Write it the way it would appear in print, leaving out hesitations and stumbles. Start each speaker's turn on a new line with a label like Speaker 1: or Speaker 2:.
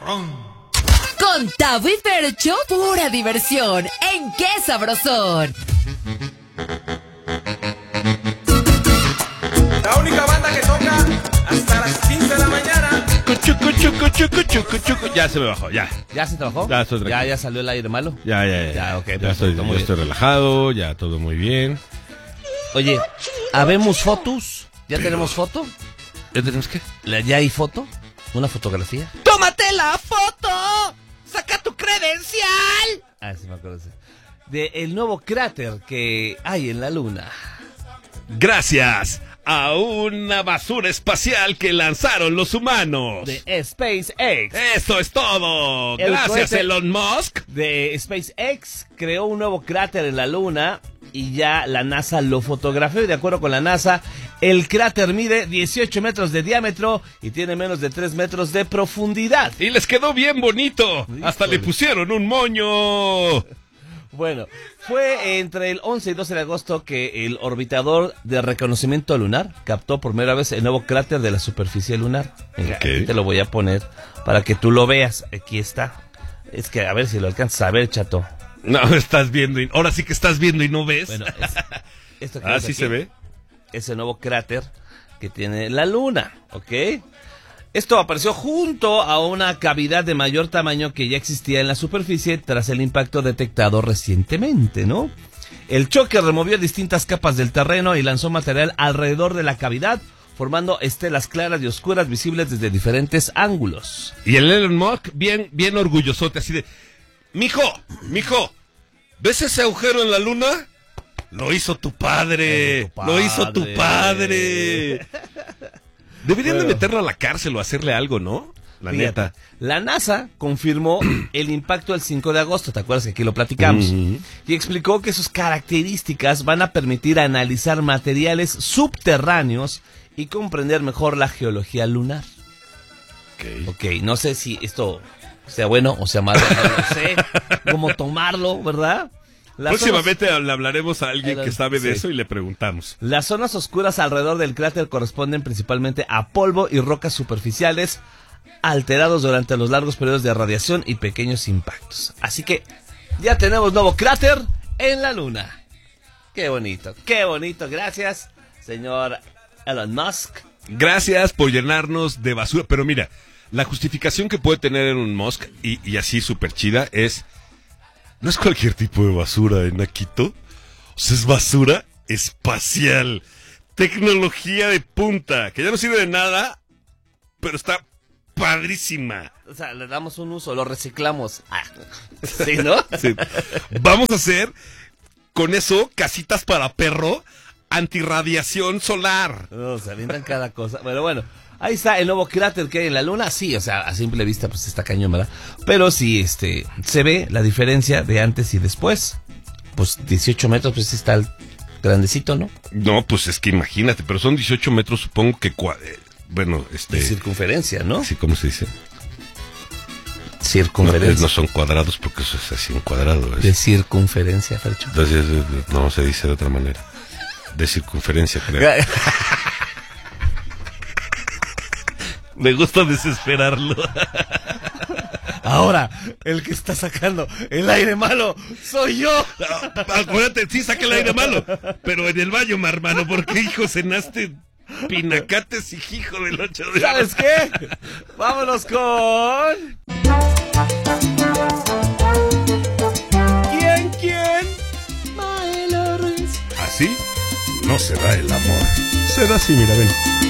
Speaker 1: Con Tavo y Fercho, pura diversión. ¿En qué sabrosón?
Speaker 2: La única banda que toca hasta las 15 de la mañana.
Speaker 3: Ya se me bajó, ya.
Speaker 4: ¿Ya se trabajó?
Speaker 3: Ya estoy tranquilo.
Speaker 4: ¿Ya salió el aire malo?
Speaker 3: Ya,
Speaker 4: ok,
Speaker 3: ya
Speaker 4: perfecto, muy
Speaker 3: estoy relajado, ya todo muy bien.
Speaker 4: Oye, ¿habemos fotos? ¿Ya tenemos foto?
Speaker 3: ¿Ya tenemos qué?
Speaker 4: ¿Ya hay foto? ¿Una fotografía?
Speaker 5: ¡Tómate la foto! ¡Saca tu credencial!
Speaker 4: Ah, sí me acuerdo. De el nuevo cráter que hay en la luna.
Speaker 3: Gracias a una basura espacial que lanzaron los humanos.
Speaker 4: De SpaceX.
Speaker 3: ¡Eso es todo!
Speaker 4: El
Speaker 3: Gracias,
Speaker 4: cohete
Speaker 3: Elon Musk.
Speaker 4: De SpaceX creó un nuevo cráter en la luna y ya la NASA lo fotografió y de acuerdo con la NASA, el cráter mide 18 metros de diámetro y tiene menos de 3 metros de profundidad.
Speaker 3: Y les quedó bien bonito.
Speaker 4: Híjole.
Speaker 3: Hasta le pusieron un moño.
Speaker 4: Bueno, fue entre el 11 y 12 de agosto que el orbitador de reconocimiento lunar captó por primera vez el nuevo cráter de la superficie lunar. Venga,
Speaker 3: Ok.
Speaker 4: aquí te lo voy a poner para que tú lo veas. Aquí está. Es que a ver si lo alcanzas a ver, chato.
Speaker 3: No, estás viendo. Ahora sí que estás viendo y no ves.
Speaker 4: Bueno, esto que
Speaker 3: Ah,
Speaker 4: ves
Speaker 3: sí
Speaker 4: aquí
Speaker 3: se ve.
Speaker 4: es el nuevo cráter que tiene la luna, ¿ok? Esto apareció junto a una cavidad de mayor tamaño que ya existía en la superficie tras el impacto detectado recientemente, ¿no? El choque removió distintas capas del terreno y lanzó material alrededor de la cavidad, formando estelas claras y oscuras visibles desde diferentes ángulos.
Speaker 3: Y el Elon Musk bien orgullosote, así de... Mijo, ¿ves ese agujero en la luna? Lo hizo tu padre. Lo hizo tu padre. Deberían de meterlo a la cárcel o hacerle algo, ¿no? La
Speaker 4: Fíjate,
Speaker 3: neta.
Speaker 4: La NASA confirmó el impacto el 5 de agosto, ¿te acuerdas que aquí lo platicamos?
Speaker 3: Uh-huh.
Speaker 4: Y explicó que sus características van a permitir analizar materiales subterráneos y comprender mejor la geología lunar. Ok, no sé si esto sea bueno o sea malo, no lo sé cómo tomarlo, ¿verdad?
Speaker 3: Próximamente le hablaremos a alguien que sabe de
Speaker 4: sí.
Speaker 3: eso y le preguntamos.
Speaker 4: Las zonas oscuras alrededor del cráter corresponden principalmente a polvo y rocas superficiales alterados durante los largos periodos de radiación y pequeños impactos. Así que ya tenemos nuevo cráter en la luna. Qué bonito, gracias, señor Elon Musk.
Speaker 3: Gracias por llenarnos de basura. Pero mira, la justificación que puede tener Elon Musk, y así súper chida, es... No es cualquier tipo de basura, Naquito. O sea, es basura espacial. Tecnología de punta, que ya no sirve de nada, pero está padrísima.
Speaker 4: O sea, le damos un uso, lo reciclamos. Ah, ¿sí, no?
Speaker 3: Sí. Vamos a hacer con eso casitas para perro antirradiación solar.
Speaker 4: No, se avientan cada cosa. Bueno, ahí está el nuevo cráter que hay en la luna. Sí, o sea, a simple vista pues está cañón, ¿verdad? Pero sí, se ve la diferencia de antes y después. Pues 18 metros, pues sí está el grandecito, ¿no?
Speaker 3: No, pues es que imagínate, pero son 18 metros, supongo que...
Speaker 4: De circunferencia, ¿no?
Speaker 3: Sí, ¿cómo se dice?
Speaker 4: Circunferencia.
Speaker 3: No son cuadrados porque eso es así un cuadrado.
Speaker 4: De circunferencia, Fercho.
Speaker 3: Entonces, no se dice de otra manera. De circunferencia, creo. Me gusta desesperarlo.
Speaker 4: Ahora, el que está sacando el aire malo soy yo.
Speaker 3: Acuérdate, sí, saca el aire malo, pero en el baño, mi hermano, porque hijo, cenaste pinacates y hijo del 8 de...
Speaker 4: ¿Sabes qué? Vámonos con... ¿Quién?
Speaker 3: Así no se da el amor. Se da así, mira, ven.